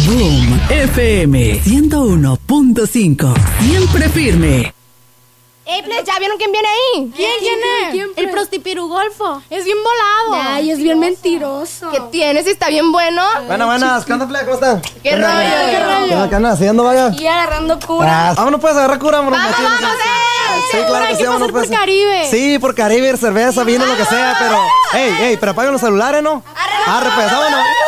Boom FM 101.5. Siempre firme. ¿Ya vieron quién viene ahí? ¿Quién es? El prostipirugolfo. Es bien volado. Ay, es bien mentiroso. ¿Qué tienes? ¿Está bien bueno? Buenas, ¿qué onda, Fle? ¿Cómo están? ¿Qué rollo? ¿Qué andas haciendo, vaya? Y agarrando cura. Vámonos, puedes agarrar cura, amor. ¡Vamos! Sí, claro que sí, vámonos, pues. Por Caribe. Sí, por Caribe, cerveza, vino, lo que sea, pero... Ey, pero apaguen los celulares, ¿no? Arre, pues, vámonos.